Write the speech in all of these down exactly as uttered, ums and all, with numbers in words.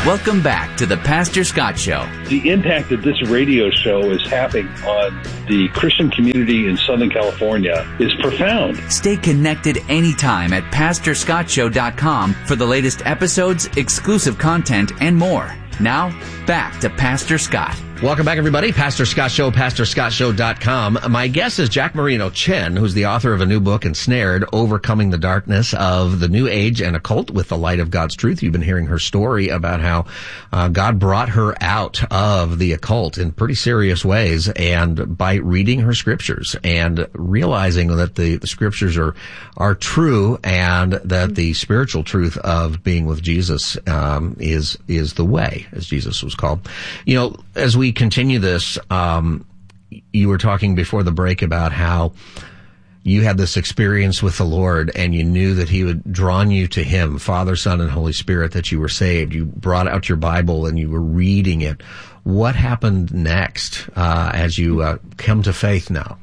Welcome back to the Pastor Scott Show. The impact that this radio show is having on the Christian community in Southern California is profound. Stay connected anytime at pastor scott show dot com for the latest episodes, exclusive content, and more. Now, back to Pastor Scott. Welcome back, everybody. Pastor Scott Show, pastor scott show dot com. My guest is Jack Marino Chen, who's the author of a new book, Ensnared, Overcoming the Darkness of the New Age and Occult with the Light of God's Truth. You've been hearing her story about how uh, God brought her out of the occult in pretty serious ways, and by reading her scriptures and realizing that the, the scriptures are are true, and that the spiritual truth of being with Jesus um, is is the way, as Jesus was called. You know, as we continue this, um, you were talking before the break about how you had this experience with the Lord, and you knew that He had drawn you to Him, Father, Son, and Holy Spirit, that you were saved. You brought out your Bible and you were reading it. What happened next uh, as you uh, come to faith now?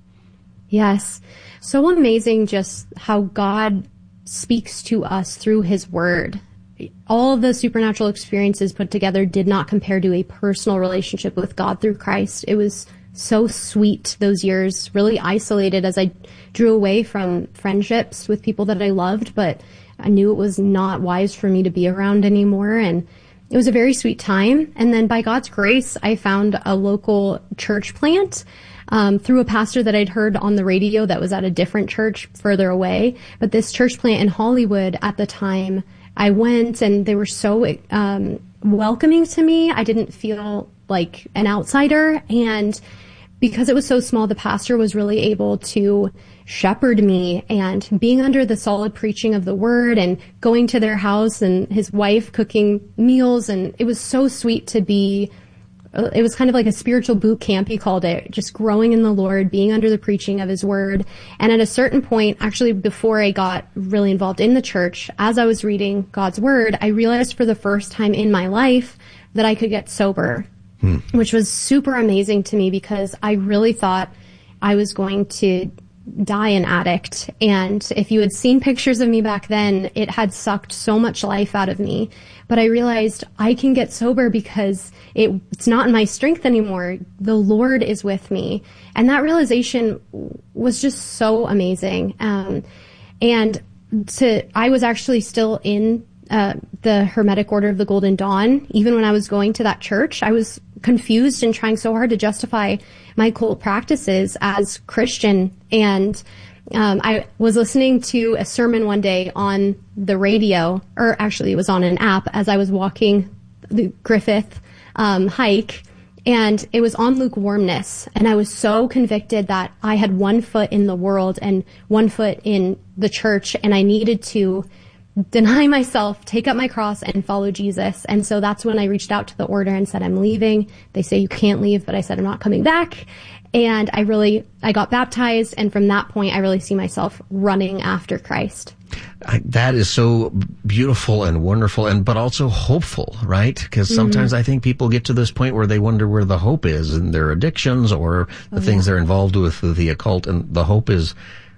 Yes. So amazing just how God speaks to us through His Word. All of the supernatural experiences put together did not compare to a personal relationship with God through Christ. It was so sweet those years, really isolated as I drew away from friendships with people that I loved, but I knew it was not wise for me to be around anymore. And it was a very sweet time. And then by God's grace, I found a local church plant um, through a pastor that I'd heard on the radio that was at a different church further away. But this church plant in Hollywood at the time, I went and they were so um, welcoming to me. I didn't feel like an outsider. And because it was so small, the pastor was really able to shepherd me, and being under the solid preaching of the word and going to their house and his wife cooking meals. And it was so sweet to be, it was kind of like a spiritual boot camp, he called it, just growing in the Lord, being under the preaching of His word. And at a certain point, actually before I got really involved in the church, as I was reading God's word, I realized for the first time in my life that I could get sober, hmm. which was super amazing to me because I really thought I was going to die an addict. And if you had seen pictures of me back then, it had sucked so much life out of me. But I realized I can get sober because it, it's not in my strength anymore. The Lord is with me. And that realization was just so amazing. Um, and to, I was actually still in uh, the Hermetic Order of the Golden Dawn. Even when I was going to that church, I was confused and trying so hard to justify my cult practices as Christian. And um, I was listening to a sermon one day on the radio, or actually it was on an app as I was walking the Griffith um, hike, and it was on lukewarmness. And I was so convicted that I had one foot in the world and one foot in the church, and I needed to deny myself, take up my cross, and follow Jesus. And so that's when I reached out to the order and said, I'm leaving. They say you can't leave, but I said I'm not coming back. And I really, I got baptized, and from that point, I really see myself running after Christ. I, that is so beautiful and wonderful, and but also hopeful, right? Because sometimes mm-hmm. I think people get to this point where they wonder where the hope is in their addictions or the oh, things yeah. they're involved with, with the occult, and the hope is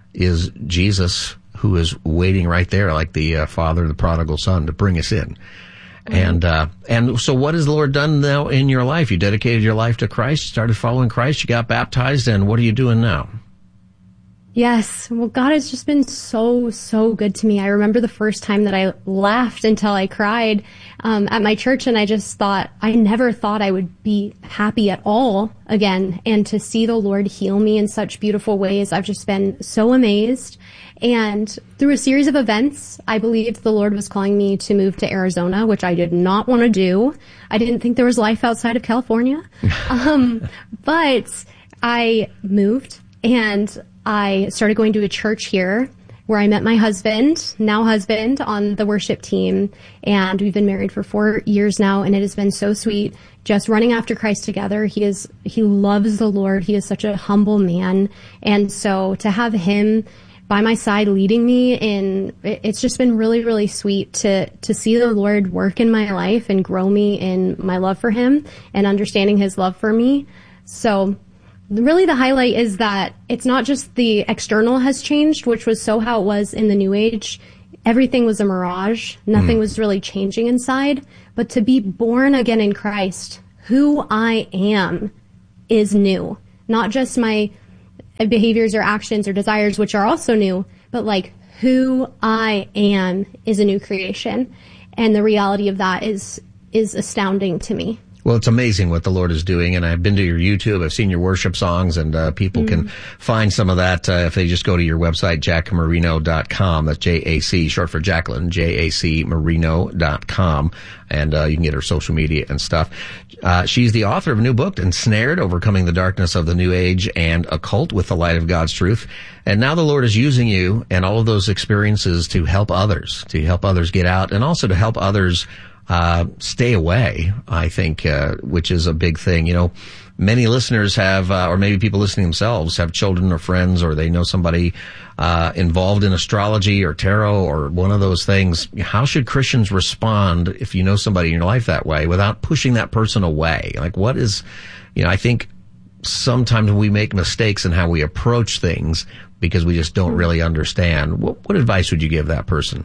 is Jesus, who is waiting right there, like the uh, father, the prodigal son, to bring us in. And, uh, and so what has the Lord done now in your life? You dedicated your life to Christ, started following Christ, you got baptized, and what are you doing now? Yes. Well, God has just been so, so good to me. I remember the first time that I laughed until I cried, um, at my church, and I just thought, I never thought I would be happy at all again. And to see the Lord heal me in such beautiful ways, I've just been so amazed. And through a series of events, I believed the Lord was calling me to move to Arizona, which I did not want to do. I didn't think there was life outside of California. um, but I moved, and I started going to a church here where I met my husband, now husband, on the worship team. And we've been married for four years now, and it has been so sweet just running after Christ together. He is, he loves the Lord. He is such a humble man. And so to have him by my side leading me in, it's just been really, really sweet to, to see the Lord work in my life and grow me in my love for him and understanding his love for me. So really the highlight is that it's not just the external has changed, which was so how it was in the New Age. everything was a mirage. Nothing mm. was really changing inside. But to be born again in Christ, who I am is new. Not just my behaviors or actions or desires, which are also new, but like who I am is a new creation. And the reality of that is is astounding to me. Well, it's amazing what the Lord is doing, and I've been to your YouTube, I've seen your worship songs, and uh, people mm. can find some of that uh, if they just go to your website, jack marino dot com. That's J A C, short for Jacqueline, J A C marino dot com, and uh, you can get her social media and stuff. Uh, she's the author of a new book, Ensnared, Overcoming the Darkness of the New Age and Occult with the Light of God's Truth. And now the Lord is using you and all of those experiences to help others, to help others get out, and also to help others Uh, stay away, I think, uh, which is a big thing. You know, many listeners have, uh, or maybe people listening themselves have children or friends, or they know somebody, uh, involved in astrology or tarot or one of those things. How should Christians respond if you know somebody in your life that way without pushing that person away? Like, what is, you know, I think sometimes we make mistakes in how we approach things because we just don't really understand. What, what advice would you give that person?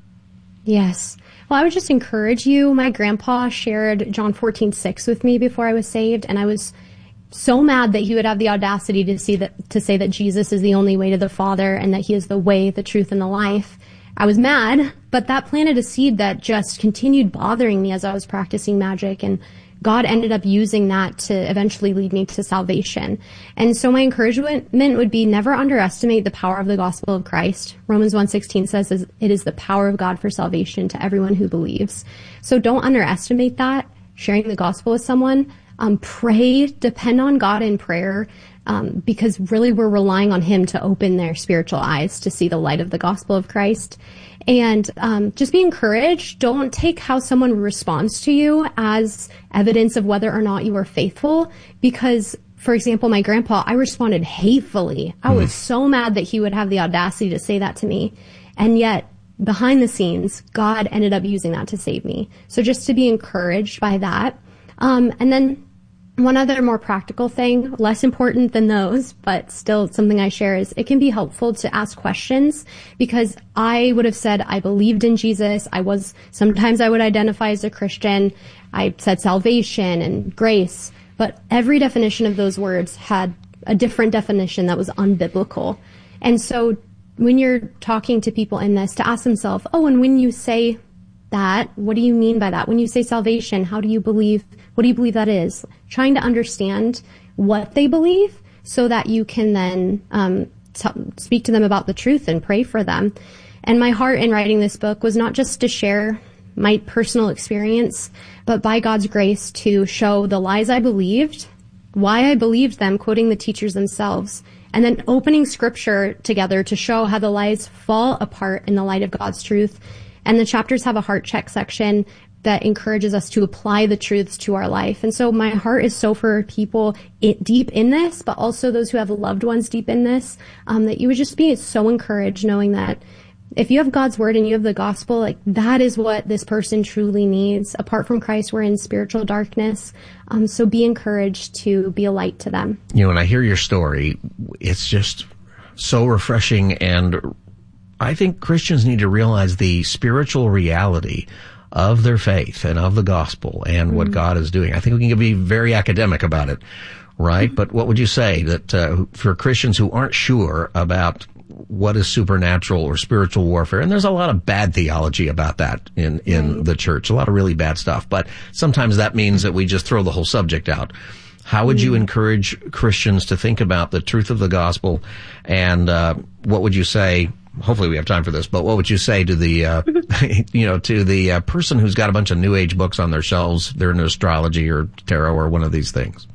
Yes. Well, I would just encourage you. My grandpa shared John fourteen six with me before I was saved, and I was so mad that he would have the audacity to see that, to say that Jesus is the only way to the Father and that he is the way, the truth, and the life. I was mad, but that planted a seed that just continued bothering me as I was practicing magic, and God ended up using that to eventually lead me to salvation. And so my encouragement would be never underestimate the power of the gospel of Christ. Romans one sixteen says it is the power of God for salvation to everyone who believes. So don't underestimate that, sharing the gospel with someone. Um, pray, depend on God in prayer, um, because really we're relying on him to open their spiritual eyes to see the light of the gospel of Christ. And um, just be encouraged. Don't take how someone responds to you as evidence of whether or not you are faithful. Because, for example, my grandpa, I responded hatefully. I mm. was so mad that he would have the audacity to say that to me. And yet, behind the scenes, God ended up using that to save me. So just to be encouraged by that. Um, and then one other more practical thing, less important than those, but still something I share, is it can be helpful to ask questions, because I would have said I believed in Jesus. I was, sometimes I would identify as a Christian. I said salvation and grace, but every definition of those words had a different definition that was unbiblical. And so when you're talking to people in this, to ask themselves, oh, and when you say that, what do you mean by that? When you say salvation, how do you believe, what do you believe that is? Trying to understand what they believe so that you can then um, t- speak to them about the truth and pray for them. And my heart in writing this book was not just to share my personal experience, but by God's grace to show the lies I believed, why I believed them, quoting the teachers themselves, and then opening scripture together to show how the lies fall apart in the light of God's truth. And the chapters have a heart check section that encourages us to apply the truths to our life. And so my heart is so for people it, deep in this, but also those who have loved ones deep in this, um, that you would just be so encouraged knowing that if you have God's word and you have the gospel, like that is what this person truly needs. Apart from Christ, we're in spiritual darkness. Um, so be encouraged to be a light to them. You know, when I hear your story, it's just so refreshing, and I think Christians need to realize the spiritual reality of their faith and of the gospel and mm-hmm. what God is doing. I think we can be very academic about it, right? Mm-hmm. But what would you say that uh, for Christians who aren't sure about what is supernatural or spiritual warfare, and there's a lot of bad theology about that in, in right. the church, a lot of really bad stuff, but sometimes that means that we just throw the whole subject out. How would mm-hmm. you encourage Christians to think about the truth of the gospel, and uh, what would you say? Hopefully we have time for this, but what would you say to the, uh, you know, to the uh, person who's got a bunch of New Age books on their shelves, they're into astrology or tarot or one of these things?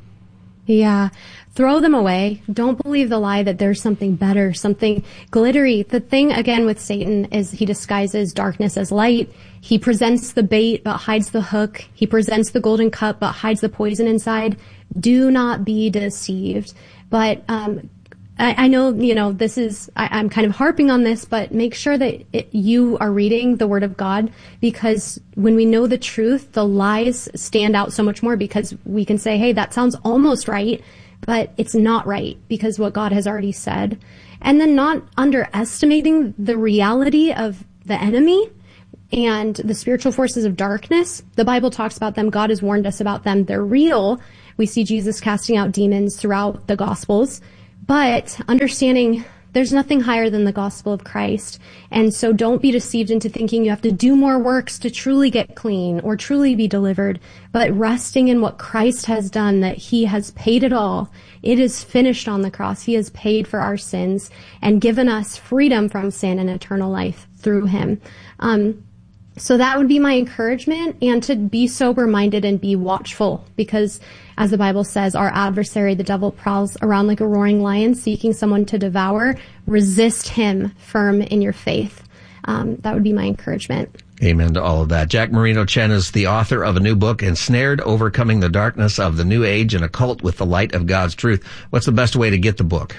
Yeah. Throw them away. Don't believe the lie that there's something better, something glittery. The thing, again, with Satan is he disguises darkness as light. He presents the bait but hides the hook. He presents the golden cup but hides the poison inside. Do not be deceived. But, um, I know, you know, this is, I, I'm kind of harping on this, but make sure that it, you are reading the Word of God, because when we know the truth, the lies stand out so much more, because we can say, hey, that sounds almost right, but it's not right because what God has already said. And then not underestimating the reality of the enemy and the spiritual forces of darkness. The Bible talks about them. God has warned us about them. They're real. We see Jesus casting out demons throughout the Gospels, but understanding there's nothing higher than the gospel of Christ. And so don't be deceived into thinking you have to do more works to truly get clean or truly be delivered, but resting in what Christ has done, that he has paid it all. It is finished on the cross. He has paid for our sins and given us freedom from sin and eternal life through him. Um, So that would be my encouragement, and to be sober-minded and be watchful, because as the Bible says, our adversary, the devil, prowls around like a roaring lion seeking someone to devour. Resist him firm in your faith. Um, that would be my encouragement. Amen to all of that. Jack Marino Chen is the author of a new book, Ensnared, Overcoming the Darkness of the New Age and a Cult with the Light of God's Truth. What's the best way to get the book?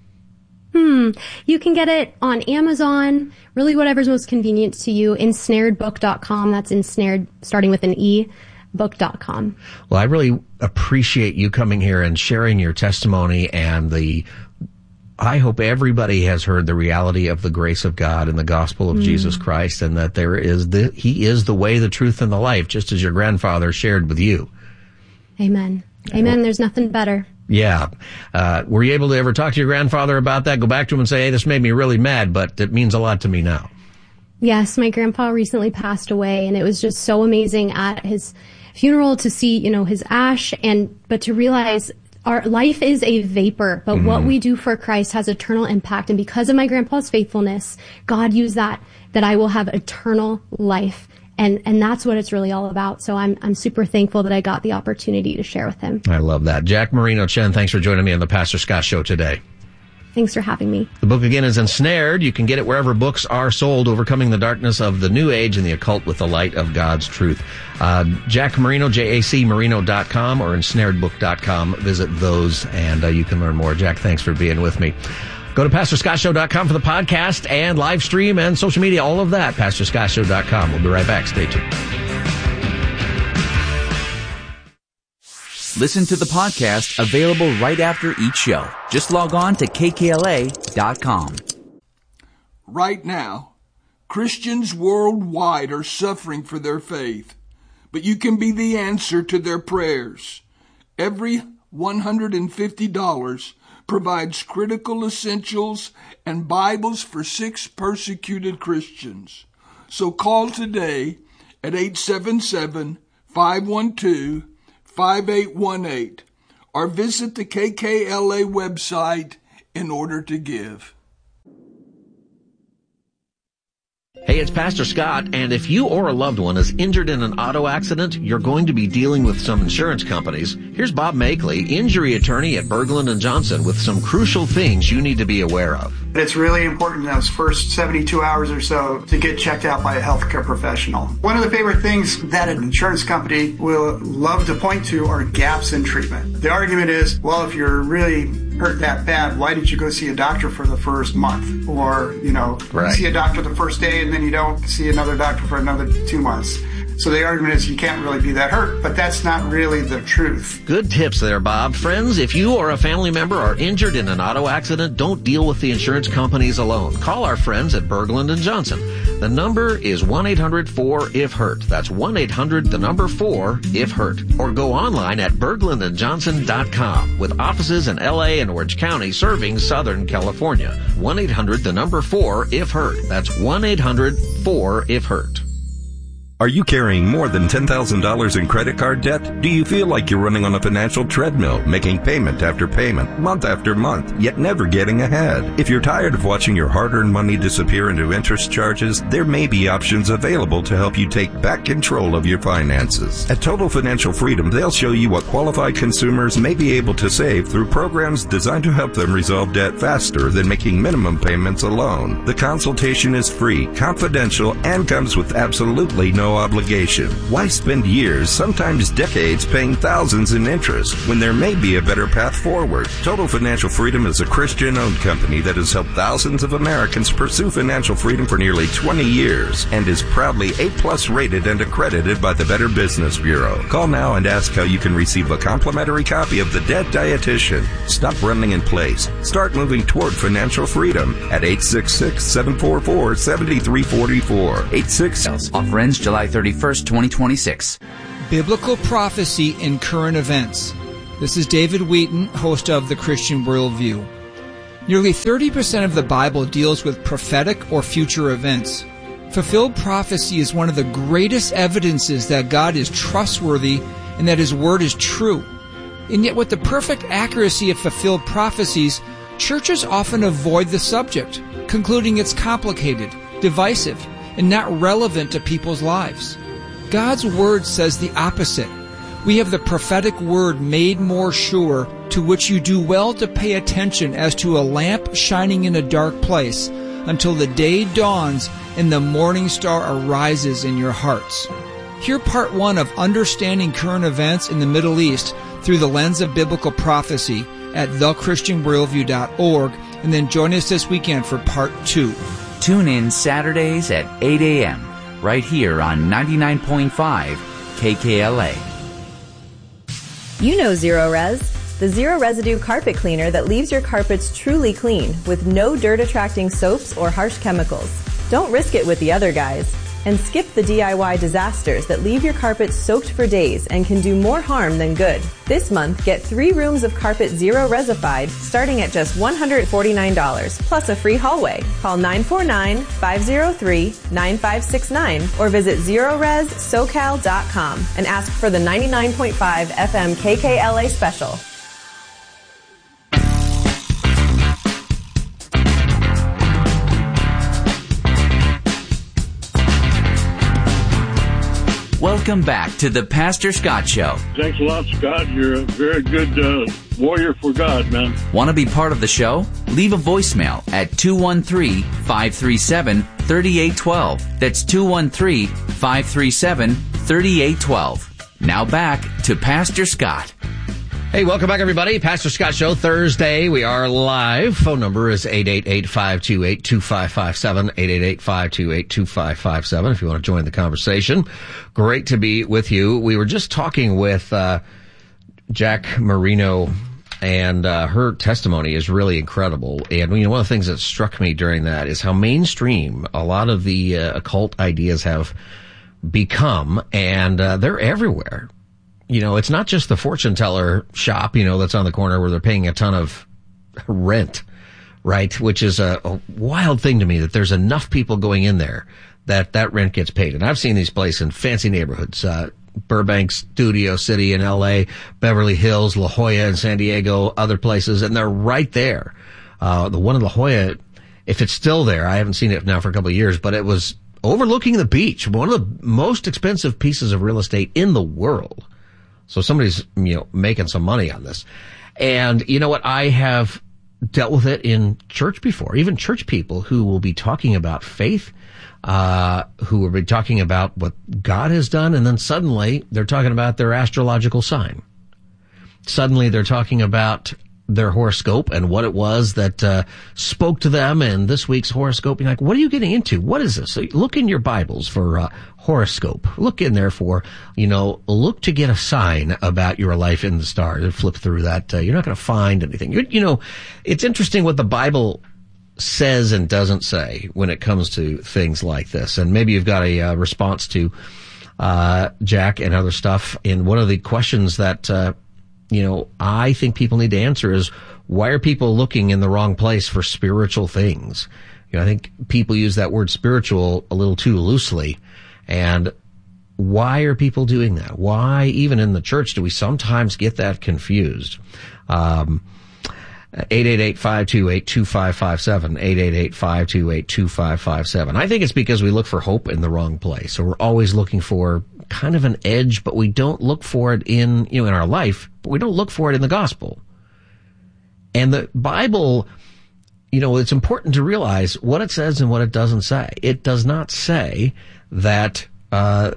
Hmm. You can get it on Amazon, really whatever's most convenient to you, ensnared book dot com. That's ensnared, starting with an E, book dot com. Well, I really appreciate you coming here and sharing your testimony, and the, I hope everybody has heard the reality of the grace of God and the gospel of mm. Jesus Christ, and that there is the, he is the way, the truth, and the life, just as your grandfather shared with you. Amen. Amen. Well, there's nothing better. Yeah. Uh, were you able to ever talk to your grandfather about that? Go back to him and say, hey, this made me really mad, but it means a lot to me now. Yes, my grandpa recently passed away, and it was just so amazing at his funeral to see, you know, his ash, and, but to realize our life is a vapor, but mm-hmm. what we do for Christ has eternal impact. And because of my grandpa's faithfulness, God used that, that I will have eternal life. And, and that's what it's really all about. So I'm, I'm super thankful that I got the opportunity to share with him. I love that. Jack Marino Chen, thanks for joining me on the Pastor Scott Show today. Thanks for having me. The book again is Ensnared. You can get it wherever books are sold, Overcoming the Darkness of the New Age and the Occult with the Light of God's Truth. Uh, Jack Marino, J A C Marino dot com or ensnared book dot com. Visit those and uh, you can learn more. Jack, thanks for being with me. Go to pastor scott show dot com for the podcast and live stream and social media, all of that, pastor scott show dot com. We'll be right back. Stay tuned. Listen to the podcast available right after each show. Just log on to K K L A dot com. Right now, Christians worldwide are suffering for their faith, but you can be the answer to their prayers. Every one hundred fifty dollars provides critical essentials and Bibles for six persecuted Christians. So call today at eight seven seven, five one two, five eight one eight or visit the K K L A website in order to give. Hey, it's Pastor Scott, and if you or a loved one is injured in an auto accident, you're going to be dealing with some insurance companies. Here's Bob Makeley, injury attorney at Berglund and Johnson, with some crucial things you need to be aware of. It's really important in those first seventy-two hours or so to get checked out by a healthcare professional. One of the favorite things that an insurance company will love to point to are gaps in treatment. The argument is, well, if you're really hurt that bad, why did you go see a doctor for the first month? Or, you know, right. you see a doctor the first day and then you don't see another doctor for another two months. So the argument is you can't really be that hurt, but that's not really the truth. Good tips there, Bob. Friends, if you or a family member are injured in an auto accident, don't deal with the insurance companies alone. Call our friends at Berglund and Johnson. The number is one eight hundred four if hurt. That's one eight hundred, the number four, if hurt. Or go online at berglund and johnson dot com with offices in L A and Orange County serving Southern California. one eight hundred, the number four, if hurt. That's one eight hundred four if hurt. Are you carrying more than ten thousand dollars in credit card debt? Do you feel like you're running on a financial treadmill, making payment after payment, month after month, yet never getting ahead? If you're tired of watching your hard-earned money disappear into interest charges, there may be options available to help you take back control of your finances. At Total Financial Freedom, they'll show you what qualified consumers may be able to save through programs designed to help them resolve debt faster than making minimum payments alone. The consultation is free, confidential, and comes with absolutely no no obligation. Why spend years, sometimes decades, paying thousands in interest when there may be a better path forward? Total Financial Freedom is a Christian-owned company that has helped thousands of Americans pursue financial freedom for nearly twenty years and is proudly A-plus rated and accredited by the Better Business Bureau. Call now and ask how you can receive a complimentary copy of The Debt Dietitian. Stop running in place. Start moving toward financial freedom at eight six six, seven four four, seven three four four. eight six six. Offer ends July thirty-first, twenty twenty-six. Biblical Prophecy in Current Events. This is David Wheaton, host of The Christian Worldview. Nearly thirty percent of the Bible deals with prophetic or future events. Fulfilled prophecy is one of the greatest evidences that God is trustworthy and that His Word is true. And yet with the perfect accuracy of fulfilled prophecies, churches often avoid the subject, concluding it's complicated, divisive, and not relevant to people's lives. God's Word says the opposite. We have the prophetic Word made more sure, to which you do well to pay attention as to a lamp shining in a dark place, until the day dawns and the morning star arises in your hearts. Hear part one of Understanding Current Events in the Middle East through the lens of biblical prophecy at the christian worldview dot org, and then join us this weekend for part two. Tune in Saturdays at eight a.m. right here on ninety-nine point five K K L A. You know Zero Res, the zero residue carpet cleaner that leaves your carpets truly clean with no dirt-attracting soaps or harsh chemicals. Don't risk it with the other guys. And skip the D I Y disasters that leave your carpets soaked for days and can do more harm than good. This month, get three rooms of carpet Zero Resified starting at just one hundred forty-nine dollars, plus a free hallway. Call nine four nine, five zero three, nine five six nine or visit zero res socal dot com and ask for the ninety-nine point five F M K K L A special. Welcome back to the Pastor Scott Show. Thanks a lot, Scott. You're a very good uh, warrior for God, man. Want to be part of the show? Leave a voicemail at two one three, five three seven, three eight one two. That's two one three, five three seven, three eight one two. Now back to Pastor Scott. Hey, welcome back, everybody. Pastor Scott Show, Thursday. We are live. Phone number is eight eight eight, five two eight, two five five seven, eight eight eight, five two eight, two five five seven if you want to join the conversation. Great to be with you. We were just talking with uh Jack Marino, and uh her testimony is really incredible. And you know, one of the things that struck me during that is how mainstream a lot of the uh, occult ideas have become, and uh, they're everywhere. You know, it's not just the fortune teller shop, you know, that's on the corner where they're paying a ton of rent, right? Which is a, a wild thing to me, that there's enough people going in there that that rent gets paid. And I've seen these places in fancy neighborhoods, uh, Burbank, Studio City in L A, Beverly Hills, La Jolla in San Diego, other places, and they're right there. Uh, the one in La Jolla, if it's still there, I haven't seen it now for a couple of years, but it was overlooking the beach, one of the most expensive pieces of real estate in the world. So somebody's, you know, making some money on this. And you know what? I have dealt with it in church before. Even church people who will be talking about faith, uh, who will be talking about what God has done, and then suddenly they're talking about their astrological sign. Suddenly they're talking about their horoscope and what it was that uh spoke to them in this week's horoscope. You're like, what are you getting into? What is this? So look in your Bibles for uh horoscope. Look in there for, you know, look to get a sign about your life in the stars. Flip through that. Uh, you're not going to find anything. You, you know, it's interesting what the Bible says and doesn't say when it comes to things like this. And maybe you've got a uh, response to uh Jack and other stuff. And one of the questions that uh you know, I think people need to answer is, why are people looking in the wrong place for spiritual things? You know, I think people use that word spiritual a little too loosely. And why are people doing that? Why, even in the church, do we sometimes get that confused? Um, eight eight eight, five two eight, two five five seven, eight eight eight, five two eight, two five five seven. I think it's because we look for hope in the wrong place. So we're always looking for kind of an edge, but we don't look for it in, you know, in our life, but we don't look for it in the gospel. And the Bible, you know, it's important to realize what it says and what it doesn't say. It does not say that, uh,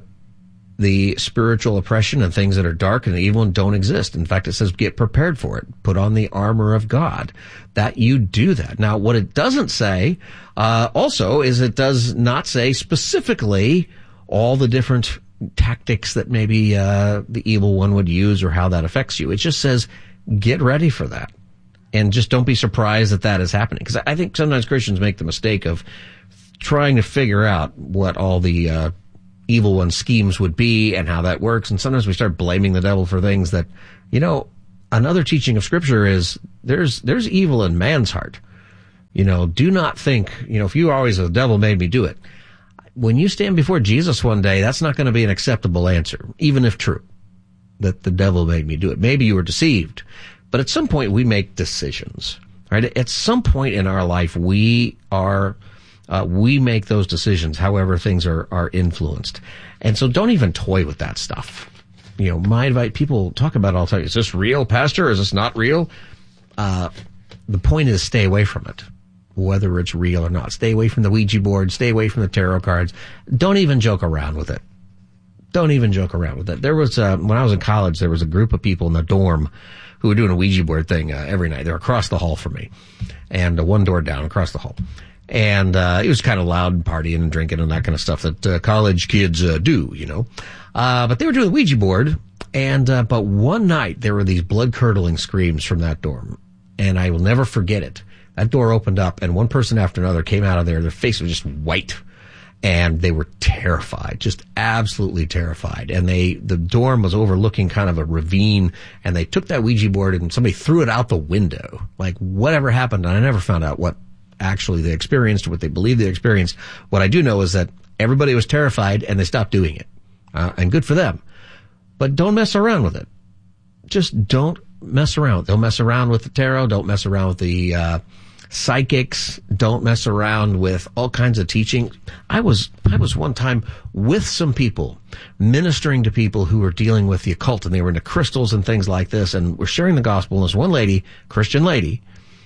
the spiritual oppression and things that are dark and evil and don't exist. In fact, it says get prepared for it. Put on the armor of God. That you do that. Now, what it doesn't say uh, also is it does not say specifically all the different tactics that maybe uh, the evil one would use or how that affects you. It just says get ready for that. And just don't be surprised that that is happening. Because I think sometimes Christians make the mistake of trying to figure out what all the uh, evil one schemes would be and how that works. And sometimes we start blaming the devil for things that, you know, another teaching of Scripture is there's there's evil in man's heart. You know, do not think, you know, if you always, the devil made me do it. When you stand before Jesus one day, that's not going to be an acceptable answer, even if true, that the devil made me do it. Maybe you were deceived. But at some point, we make decisions, right? At some point in our life, we are, uh, we make those decisions, however things are, are influenced. And so don't even toy with that stuff. You know, my advice, people talk about it all the time. Is this real, Pastor? Is this not real? Uh, the point is stay away from it, whether it's real or not. Stay away from the Ouija board. Stay away from the tarot cards. Don't even joke around with it. Don't even joke around with it. There was, uh, when I was in college, there was a group of people in the dorm who were doing a Ouija board thing uh, every night. They're across the hall from me, and uh, one door down across the hall. And uh, it was kind of loud and partying and drinking and that kind of stuff that uh, college kids uh, do, you know. Uh, but they were doing the Ouija board, and uh, but one night there were these blood-curdling screams from that dorm, and I will never forget it. That door opened up, and one person after another came out of there. Their face was just white. And they were terrified, just absolutely terrified. And they, the dorm was overlooking kind of a ravine, and they took that Ouija board and somebody threw it out the window. Like, whatever happened, and I never found out what actually they experienced, what they believed they experienced. What I do know is that everybody was terrified, and they stopped doing it. Uh, and good for them. But don't mess around with it. Just don't mess around. Don't mess around with the tarot. Don't mess around with the, uh, psychics. Don't mess around with all kinds of teaching. I was, I was one time with some people ministering to people who were dealing with the occult, and they were into crystals and things like this, and we're sharing the gospel. And this one lady, Christian lady,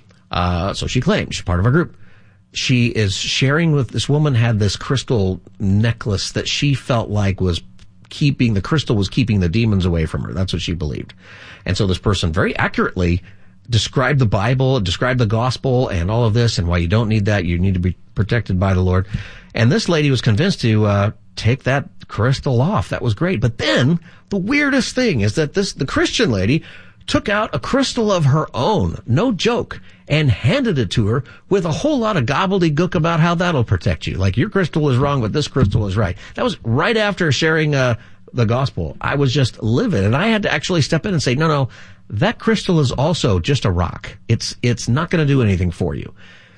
uh, so she claimed, she's part of our group. She is sharing with, this woman had this crystal necklace that she felt like was keeping, the crystal was keeping the demons away from her. That's what she believed. And so this person very accurately describe the Bible, describe the gospel and all of this and why you don't need that. You need to be protected by the Lord. And this lady was convinced to uh take that crystal off. That was great. But then the weirdest thing is that this, the Christian lady took out a crystal of her own, no joke, and handed it to her with a whole lot of gobbledygook about how that'll protect you. Like, your crystal is wrong, but this crystal is right. That was right after sharing uh the gospel. I was just livid, and I had to actually step in and say, no, no, that crystal is also just a rock. It's, it's not going to do anything for you.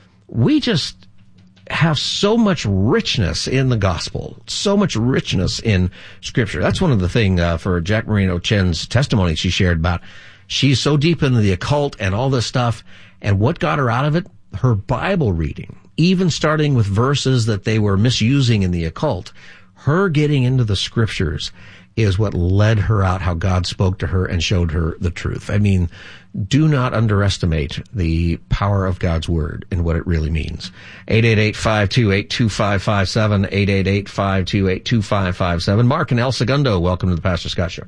We just have so much richness in the gospel, so much richness in Scripture. That's one of the things uh, for Jack Marino Chen's testimony she shared about. She's so deep into the occult and all this stuff, and what got her out of it? Her Bible reading, even starting with verses that they were misusing in the occult. Her getting into the Scriptures is what led her out, how God spoke to her and showed her the truth. I mean, do not underestimate the power of God's Word and what it really means. eight eight eight, five two eight, two five five seven, eight eight eight, five two eight, two five five seven. Mark in El Segundo, welcome to the Pastor Scott Show.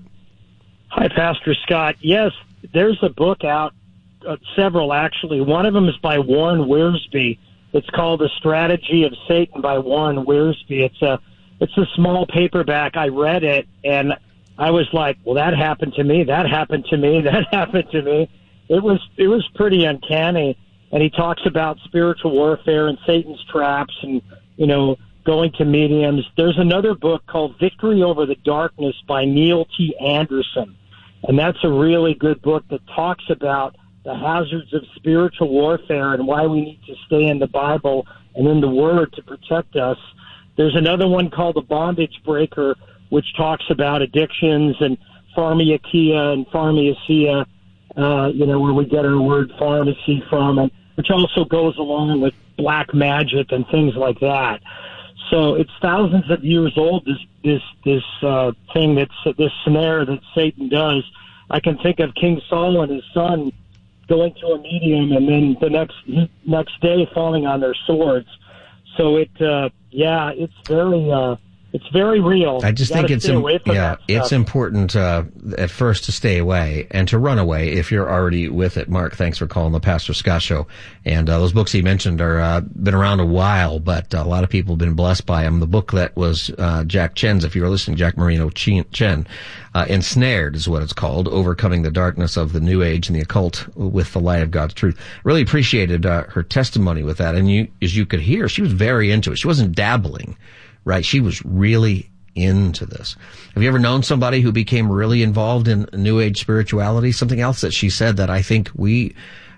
Hi, Pastor Scott. Yes, there's a book out, uh, several actually. One of them is by Warren Wiersbe. It's called The Strategy of Satan by Warren Wiersbe. It's a It's a small paperback. I read it, and I was like, well, that happened to me, that happened to me, that happened to me. It was it was pretty uncanny. And he talks about spiritual warfare and Satan's traps and, you know, going to mediums. There's another book called Victory Over the Darkness by Neil T. Anderson. And that's a really good book that talks about the hazards of spiritual warfare and why we need to stay in the Bible and in the Word to protect us. There's another one called The Bondage Breaker, which talks about addictions and pharmakeia and pharmacia, uh, you know, where we get our word pharmacy from, and which also goes along with black magic and things like that. So it's thousands of years old, this this this uh, thing, that's this snare that Satan does. I can think of King Saul and his son going to a medium and then the next next day falling on their swords. So it, uh, yeah, it's very, uh, It's very real. I just You think gotta it's stay im- away from yeah, that it's stuff. important uh, at first to stay away and to run away if you're already with it. Mark, thanks for calling the Pastor Scott Show. And uh, those books he mentioned are uh, been around a while, but a lot of people have been blessed by them. The book that was uh, Jack Chen's, if you were listening, Jack Marino Chen, uh, Ensnared is what it's called, Overcoming the Darkness of the New Age and the Occult with the Light of God's Truth. Really appreciated uh, her testimony with that. And you, as you could hear, she was very into it. She wasn't dabbling, right? She was really into this. Have you ever known somebody who became really involved in New Age spirituality? Something else that she said that I think we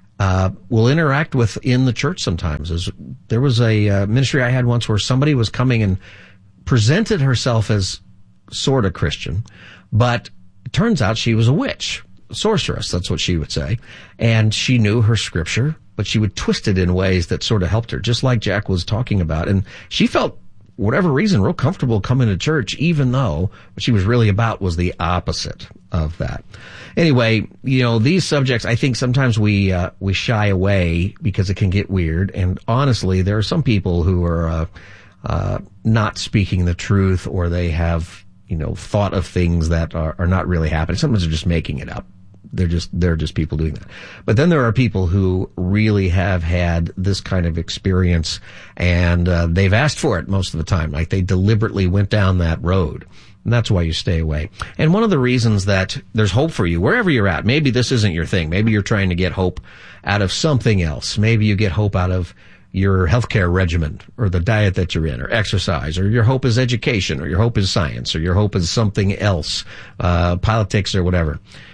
uh will interact with in the church sometimes is there was a uh, ministry I had once where somebody was coming and presented herself as sort of Christian, but it turns out she was a witch, a sorceress, that's what she would say. And she knew her scripture, but she would twist it in ways that sort of helped her, just like Jack was talking about. And she felt, whatever reason, real comfortable coming to church, even though what she was really about was the opposite of that. Anyway, you know, these subjects, I think sometimes we, uh, we shy away because it can get weird. And honestly, there are some people who are, uh, uh, not speaking the truth, or they have, you know, thought of things that are, are not really happening. Sometimes they're just making it up. They're just, they're just people doing that. But then there are people who really have had this kind of experience, and uh, they've asked for it most of the time. Like they deliberately went down that road. And that's why you stay away. And one of the reasons that there's hope for you, wherever you're at, maybe this isn't your thing. Maybe you're trying to get hope out of something else. Maybe you get hope out of your healthcare regimen, or the diet that you're in, or exercise, or your hope is education, or your hope is science, or your hope is something else, uh, politics or whatever.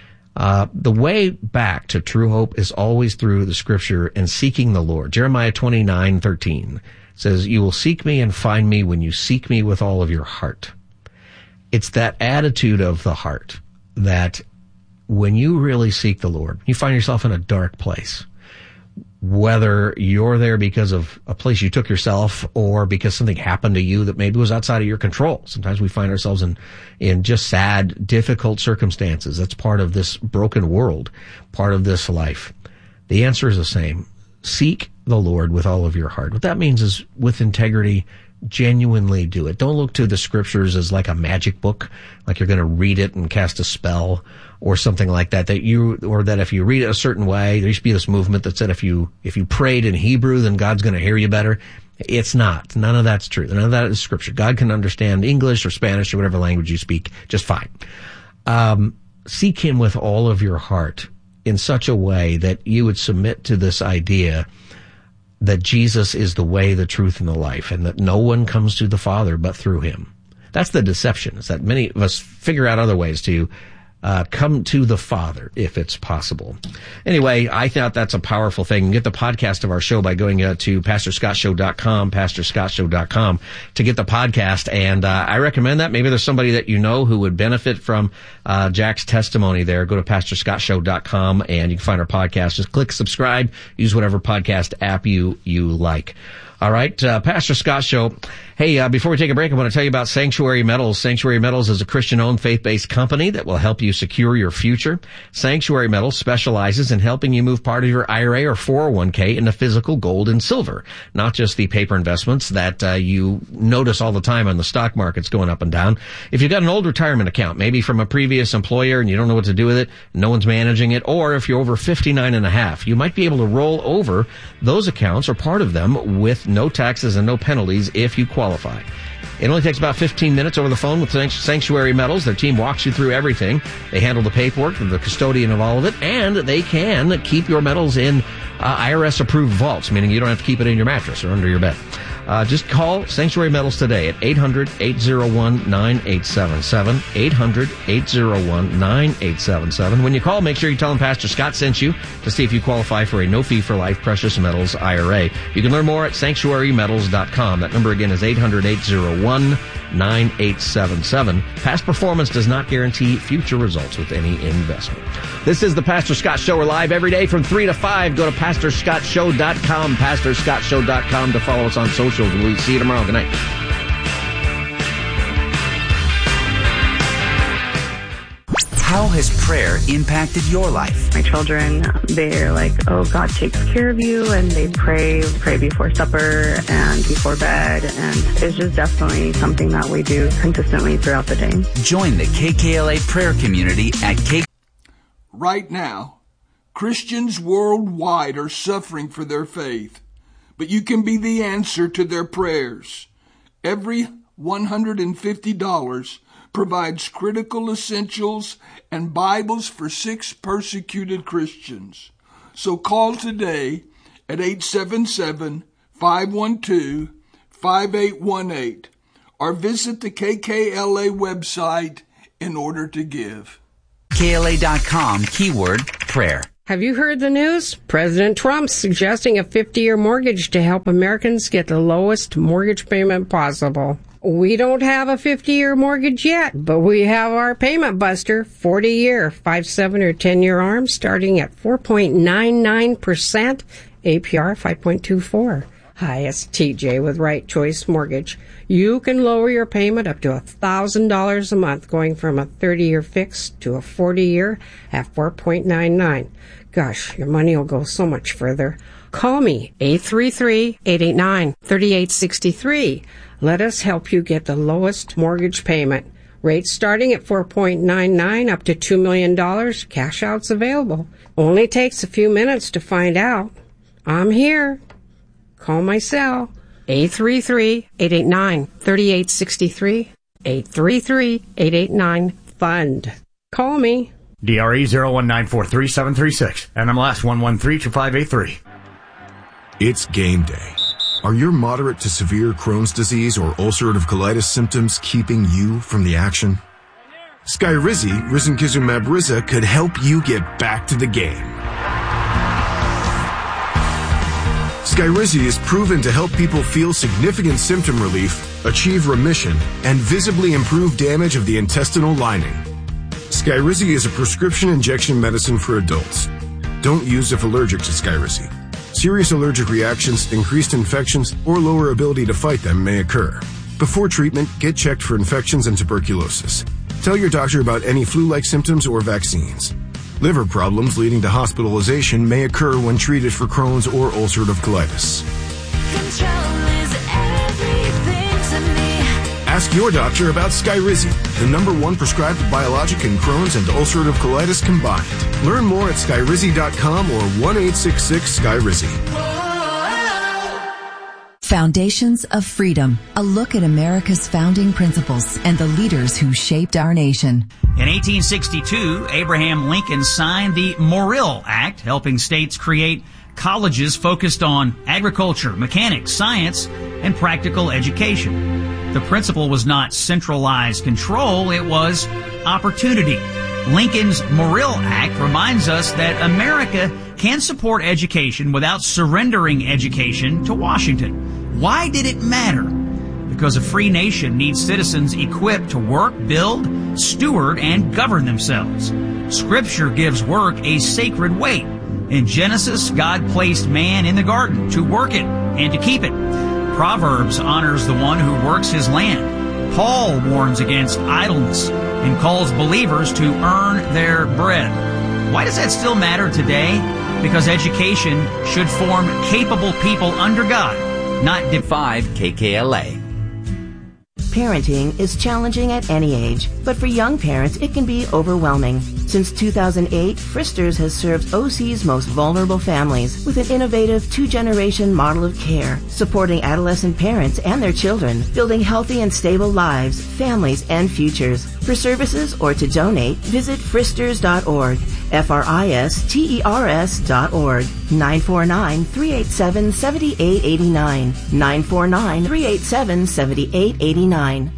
Uh, the way back to true hope is always through the scripture and seeking the Lord. Jeremiah twenty-nine thirteen says, "You will seek me and find me when you seek me with all of your heart." It's that attitude of the heart that when you really seek the Lord, you find yourself in a dark place. Whether you're there because of a place you took yourself, or because something happened to you that maybe was outside of your control. Sometimes we find ourselves in, in just sad, difficult circumstances. That's part of this broken world, part of this life. The answer is the same. Seek the Lord with all of your heart. What that means is with integrity, genuinely do it. Don't look to the scriptures as like a magic book, like you're going to read it and cast a spell or something like that, that you, or that if you read it a certain way, there used to be this movement that said if you, if you prayed in Hebrew, then God's going to hear you better. It's not. None of that's true. None of that is scripture. God can understand English or Spanish or whatever language you speak just fine. Um, seek him with all of your heart in such a way that you would submit to this idea that Jesus is the way, the truth, and the life, and that no one comes to the Father but through him. That's the deception, is that many of us figure out other ways to uh come to the Father if it's possible. Anyway, I thought that's a powerful thing. You can get the podcast of our show by going uh, to pastor scott show dot com, pastor scott show dot com to get the podcast. And uh I recommend that. Maybe there's somebody that you know who would benefit from uh Jack's testimony there. Go to pastor scott show dot com and you can find our podcast. Just click subscribe. Use whatever podcast app you you like. All right, uh, Pastor Scott Show. Hey, uh, before we take a break, I want to tell you about Sanctuary Metals. Sanctuary Metals is a Christian-owned, faith-based company that will help you secure your future. Sanctuary Metals specializes in helping you move part of your I R A or four oh one k into physical gold and silver, not just the paper investments that uh, you notice all the time on the stock markets going up and down. If you've got an old retirement account, maybe from a previous employer, and you don't know what to do with it, no one's managing it, or if you're over fifty-nine and a half, you might be able to roll over those accounts or part of them with no taxes and no penalties if you qualify. It only takes about fifteen minutes over the phone with Sanctuary Metals. Their team walks you through everything. They handle the paperwork, the custodian of all of it, and they can keep your metals in uh, I R S-approved vaults, meaning you don't have to keep it in your mattress or under your bed. Uh, just call Sanctuary Metals today at eight hundred, eight oh one, nine eight seven seven, eight hundred, eight oh one, nine eight seven seven. When you call, make sure you tell them Pastor Scott sent you to see if you qualify for a no-fee-for-life precious metals I R A. You can learn more at sanctuary metals dot com. That number again is eight hundred, eight oh one, nine eight seven seven. Past performance does not guarantee future results with any investment. This is the Pastor Scott Show. We're live every day from three to five. Go to pastor scott show dot com, pastor scott show dot com to follow us on socials. We'll see you tomorrow. Good night. How has prayer impacted your life? My children, they're like, oh, God takes care of you, and they pray, pray before supper and before bed, and it's just definitely something that we do consistently throughout the day. Join the K K L A prayer community at K. Right now, Christians worldwide are suffering for their faith, but you can be the answer to their prayers. Every one hundred fifty dollars provides critical essentials and Bibles for six persecuted Christians. So call today at eight seven seven, five one two, five eight one eight or visit the K K L A website in order to give. K L A dot com, keyword prayer. Have you heard the news? President Trump's suggesting a fifty-year mortgage to help Americans get the lowest mortgage payment possible. We don't have a fifty-year mortgage yet, but we have our payment buster, forty-year, five, seven, or ten-year arm, starting at four point nine nine percent, A P R five point two four. Hi, it's T J with Right Choice Mortgage. You can lower your payment up to one thousand dollars a month, going from a thirty-year fix to a forty-year at four point nine nine. Gosh, your money will go so much further. Call me, eight three three, eight eight nine, three eight six three. Let us help you get the lowest mortgage payment. Rates starting at four point nine nine up to two million dollars. Cash outs available. Only takes a few minutes to find out. I'm here. Call my cell, eight three three, eight eight nine, three eight six three, eight three three, eight eight nine, FUND. Call me. D R E zero one nine four three seven three six. N M L S one one three two five eight three. It's game day. Are your moderate to severe Crohn's disease or ulcerative colitis symptoms keeping you from the action? Skyrizi, risankizumab Riza, could help you get back to the game. Skyrizi is proven to help people feel significant symptom relief, achieve remission, and visibly improve damage of the intestinal lining. Skyrizi is a prescription injection medicine for adults. Don't use if allergic to Skyrizi. Serious allergic reactions, increased infections, or lower ability to fight them may occur. Before treatment, get checked for infections and tuberculosis. Tell your doctor about any flu-like symptoms or vaccines. Liver problems leading to hospitalization may occur when treated for Crohn's or ulcerative colitis. Ask your doctor about Skyrizi, the number one prescribed biologic in Crohn's and ulcerative colitis combined. Learn more at skyrizi dot com or one eight six six Skyrizi. Foundations of Freedom, a look at America's founding principles and the leaders who shaped our nation. In eighteen sixty-two, Abraham Lincoln signed the Morrill Act, helping states create colleges focused on agriculture, mechanics, science, and practical education. The principle was not centralized control, it was opportunity. Lincoln's Morrill Act reminds us that America can support education without surrendering education to Washington. Why did it matter? Because a free nation needs citizens equipped to work, build, steward, and govern themselves. Scripture gives work a sacred weight. In Genesis, God placed man in the garden to work it and to keep it. Proverbs honors the one who works his land. Paul warns against idleness and calls believers to earn their bread. Why does that still matter today? Because education should form capable people under God, not de- five K K L A. Parenting is challenging at any age, but for young parents, it can be overwhelming. Since two thousand eight, Fristers has served O C's most vulnerable families with an innovative two-generation model of care, supporting adolescent parents and their children, building healthy and stable lives, families, and futures. For services or to donate, visit fristers dot org, F R I S T E R S dot org, nine four nine, three eight seven, seven eight eight nine, nine four nine, three eight seven, seven eight eight nine.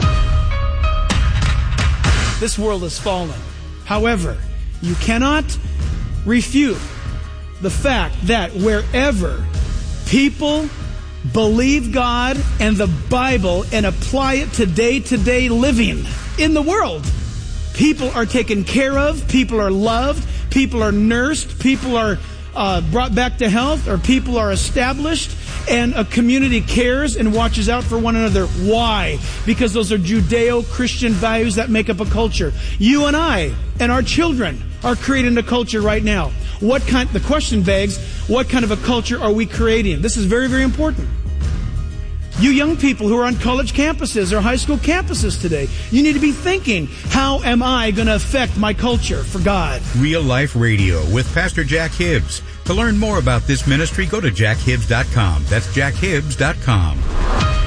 This world is fallen. However, you cannot refute the fact that wherever people believe God and the Bible and apply it to day-to-day living in the world, people are taken care of, people are loved, people are nursed, people are uh, brought back to health, or people are established, and a community cares and watches out for one another. Why? Because those are Judeo-Christian values that make up a culture. You and I and our children are creating a culture right now. What kind, the question begs, what kind of a culture are we creating? This is very, very important. You young people who are on college campuses or high school campuses today, you need to be thinking, how am I going to affect my culture for God? Real Life Radio with Pastor Jack Hibbs. To learn more about this ministry, go to jack hibbs dot com. That's jack hibbs dot com.